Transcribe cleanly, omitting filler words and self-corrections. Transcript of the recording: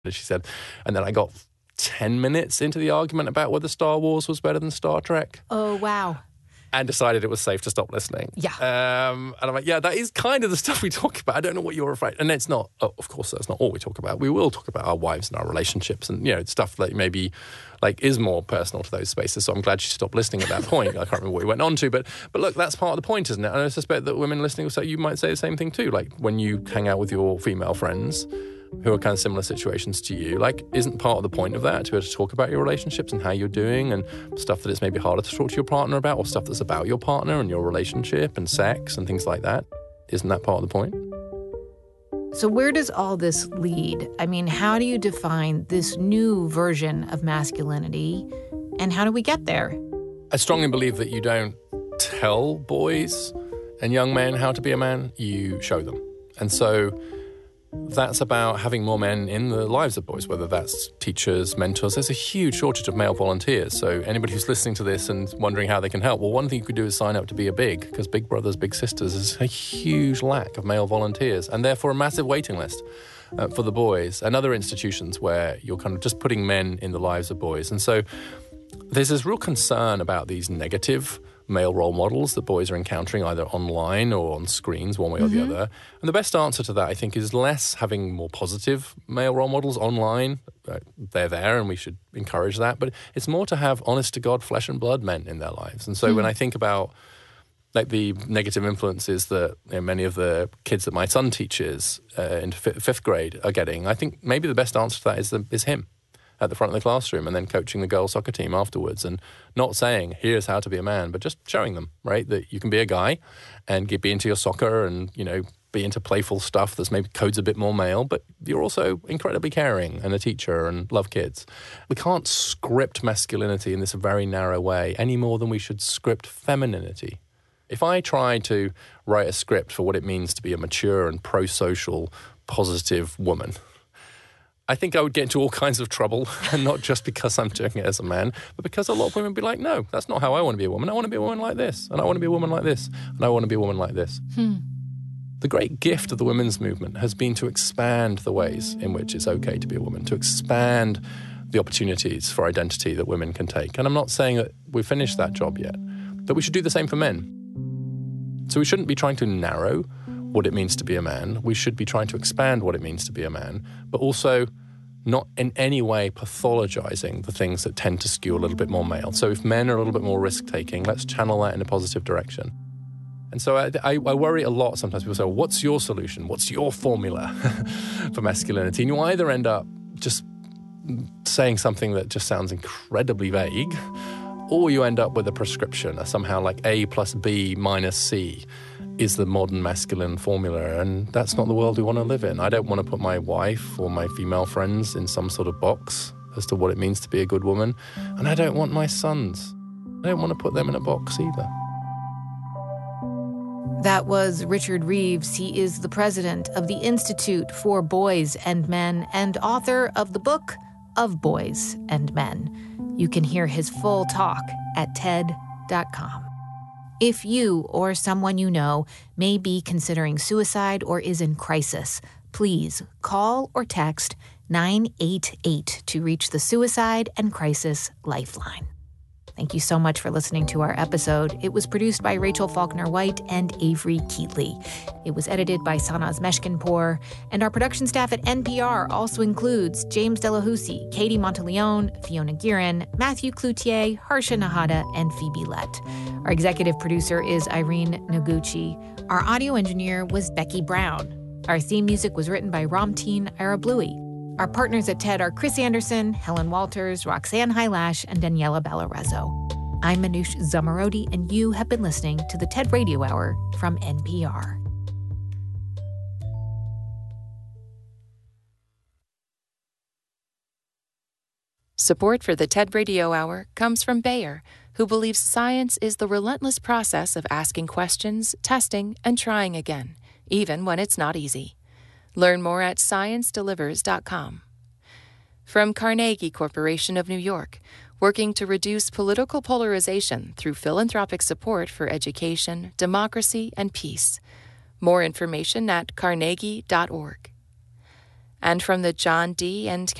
And she said, and then I got 10 minutes into the argument about whether Star Wars was better than Star Trek. Oh, wow. And decided it was safe to stop listening. Yeah. And I'm like, yeah, that is kind of the stuff we talk about. I don't know what you're afraid. And it's not, of course, that's not all we talk about. We will talk about our wives and our relationships and, stuff that maybe is more personal to those spaces. So I'm glad she stopped listening at that point. I can't remember what we went on to. But look, that's part of the point, isn't it? And I suspect that women listening will say, you might say the same thing too. Like when you hang out with your female friends who are kind of similar situations to you, isn't part of the point of that to be able to talk about your relationships and how you're doing and stuff that it's maybe harder to talk to your partner about, or stuff that's about your partner and your relationship and sex and things like that? Isn't that part of the point? So where does all this lead? I mean, how do you define this new version of masculinity, and how do we get there? I strongly believe that you don't tell boys and young men how to be a man, you show them. And so that's about having more men in the lives of boys, whether that's teachers, mentors. There's a huge shortage of male volunteers. So anybody who's listening to this and wondering how they can help, well, one thing you could do is sign up to be a BIG, because Big Brothers, Big Sisters is a huge lack of male volunteers, and therefore a massive waiting list for the boys and other institutions where you're kind of just putting men in the lives of boys. And so there's this real concern about these negative male role models that boys are encountering either online or on screens, one way or the other. And the best answer to that, I think, is less having more positive male role models online. They're there and we should encourage that. But it's more to have honest-to-God flesh and blood men in their lives. And so when I think about the negative influences that many of the kids that my son teaches in fifth grade are getting, I think maybe the best answer to that is him at the front of the classroom, and then coaching the girls' soccer team afterwards, and not saying, here's how to be a man, but just showing them, right, that you can be a guy and be into your soccer and, be into playful stuff that's maybe codes a bit more male, but you're also incredibly caring and a teacher and love kids. We can't script masculinity in this very narrow way any more than we should script femininity. If I try to write a script for what it means to be a mature and pro-social, positive woman, I think I would get into all kinds of trouble, and not just because I'm doing it as a man, but because a lot of women would be like, no, that's not how I want to be a woman. I want to be a woman like this, and I want to be a woman like this, and I want to be a woman like this. The great gift of the women's movement has been to expand the ways in which it's okay to be a woman, to expand the opportunities for identity that women can take. And I'm not saying that we've finished that job yet, but we should do the same for men. So we shouldn't be trying to narrow what it means to be a man. We should be trying to expand what it means to be a man, but also not in any way pathologizing the things that tend to skew a little bit more male. So if men are a little bit more risk-taking, let's channel that in a positive direction. And so I worry a lot sometimes. People say, what's your solution? What's your formula for masculinity? And you either end up just saying something that just sounds incredibly vague, or you end up with a prescription, somehow like A plus B minus C is the modern masculine formula, and that's not the world we want to live in. I don't want to put my wife or my female friends in some sort of box as to what it means to be a good woman, and I don't want my sons. I don't want to put them in a box either. That was Richard Reeves. He is the president of the Institute for Boys and Men and author of the book Of Boys and Men. You can hear his full talk at TED.com. If you or someone you know may be considering suicide or is in crisis, please call or text 988 to reach the Suicide and Crisis Lifeline. Thank you so much for listening to our episode. It was produced by Rachel Faulkner-White and Avery Keatley. It was edited by Sanaz Meshkinpour. And our production staff at NPR also includes James Delahousie, Katie Monteleone, Fiona Guerin, Matthew Cloutier, Harsha Nahata, and Phoebe Lett. Our executive producer is Irene Noguchi. Our audio engineer was Becky Brown. Our theme music was written by Ramteen Arablouei. Our partners at TED are Chris Anderson, Helen Walters, Roxanne Hylash, and Daniela Ballarezo. I'm Manoush Zomorodi, and you have been listening to the TED Radio Hour from NPR. Support for the TED Radio Hour comes from Bayer, who believes science is the relentless process of asking questions, testing, and trying again, even when it's not easy. Learn more at ScienceDelivers.com. From Carnegie Corporation of New York, working to reduce political polarization through philanthropic support for education, democracy, and peace. More information at carnegie.org. And from the John D. and